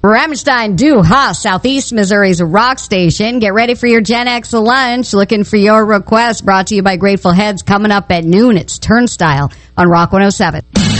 Rammstein Du Hast, Southeast Missouri's rock station. Get ready for your Gen X lunch. Looking for your request. Brought to you by Grateful Heads. Coming up at noon, it's Turnstile on Rock 107.